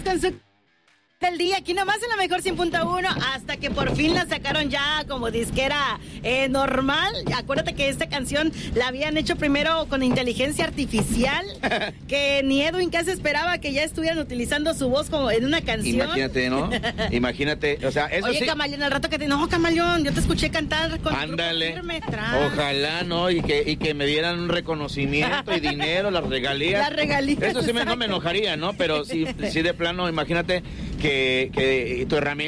con su del día, aquí nomás en la mejor 100.1, hasta que por fin la sacaron ya como disquera normal. Acuérdate que esta canción la habían hecho primero con inteligencia artificial, que ni Edwin casi esperaba que ya estuvieran utilizando su voz como en una canción. Imagínate, ¿no? Imagínate, o sea, eso Oye, sí. Camaleón, al rato que no, Camaleón, yo te escuché cantar con Ándale. Firme. Ojalá, ¿no? Y que me dieran un reconocimiento y dinero, las regalías. Las regalías. Eso sí no me enojaría, ¿no? Pero sí de plano, imagínate que tu herramienta